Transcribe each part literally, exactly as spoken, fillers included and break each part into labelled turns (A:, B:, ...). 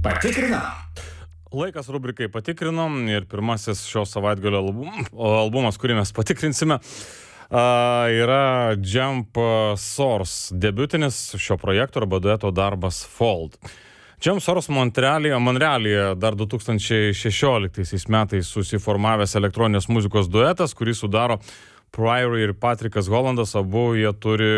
A: Patikrinam.
B: Laikas rubrikai patikrinom ir pirmasis šio savaitgalio album, albumas, kurį mes patikrinsime, yra Jump Source debiutinis šio projekto arba dueto darbas Fold. Jump Source Monrealyje, Monrealyje dar du tūkstančiai šešioliktaisiais metais susiformavęs elektroninės muzikos duetas, kurį sudaro Priory ir Patrickas Hollandas. Abu jie turi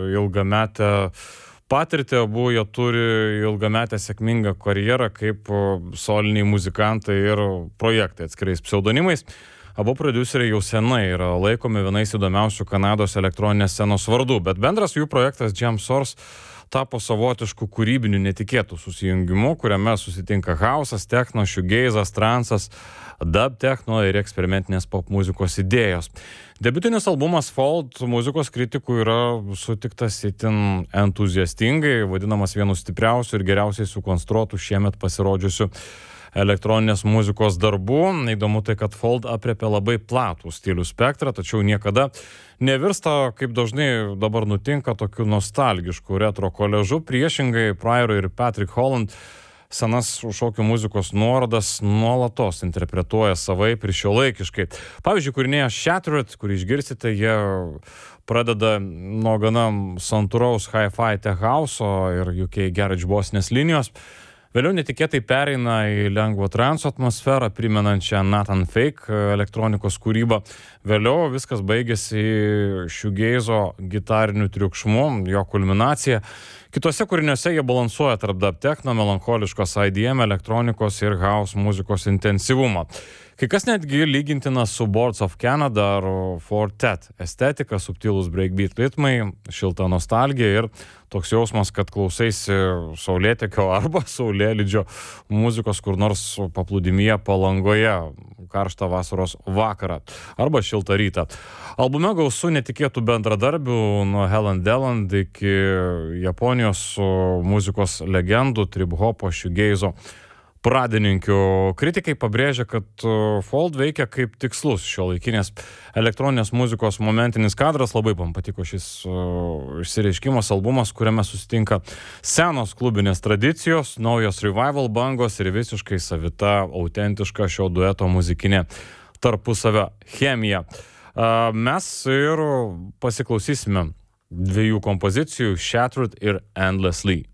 B: ilgametę patirtį, abu jie turi ilgametę sėkmingą karjerą kaip soliniai muzikantai ir projektai atskirais pseudonimais. Abu prodiuseriai jau senai yra laikomi vienais įdomiausių Kanados elektroninės scenos vardų, bet bendras jų projektas Jump Source tapo savotišku kūrybiniu netikėtų susijungimu, kuriame susitinka hausas, techno, shoegazas, transas, dub techno ir eksperimentinės pop muzikos idėjos. Debiutinis albumas Fold muzikos kritikų yra sutiktas itin entuziastingai, vadinamas vienu stipriausių ir geriausiai sukonstruotų šiemet pasirodžiusių elektroninės muzikos darbų. Įdomu tai, kad Fold aprėpia labai platų stilių spektrą, tačiau niekada nevirsta, kaip dažnai dabar nutinka, tokiu nostalgišku retro koležu. Priešingai, Priory ir Patrick Holland senas šokių muzikos nuorodas nuolatos interpretuoja savaip ir šiuolaikiškai. Pavyzdžiui, kūrinėje Shattered, kurį išgirsite, jie pradeda nuo gana santūraus hi-fi tech house ir U K garage bosinės linijos. Vėliau netikėtai pereina į lengvo transo atmosferą, primenančią Nathan Fake elektronikos kūrybą. Vėliau viskas baigėsi shoegazo gitariniu triukšmu, jo kulminacija. Kitose kūriniuose jie balansuoja tarp dub techno, melancholiškos I D M, elektronikos ir house muzikos intensyvumą. Kai kas netgi lygintina su Boards of Canada ar Fortet. Estetika, subtilūs breakbeat ritmai, šilta nostalgija ir toks jausmas, kad klausaisi saulėtekio arba saulėlydžio muzikos kur nors paplūdimyje Palangoje karštą vasaros vakarą arba šiltą rytą. Albume gausu netikėtų bendradarbių nuo Helen Deland iki Japonijos muzikos legendų, trip-hopo, shoegazo pradininkių. Kritikai pabrėžia, kad Fold veikia kaip tikslus šiuolaikinės elektroninės muzikos momentinis kadras. Labai man patiko šis uh, išsireiškimas, albumas, kuriame susitinka senos klubinės tradicijos, naujos revival bangos ir visiškai savita, autentiška šio dueto muzikinė tarpusavio chemija. Uh, mes ir pasiklausysime dviejų kompozicijų, Shattered ir Endlessly.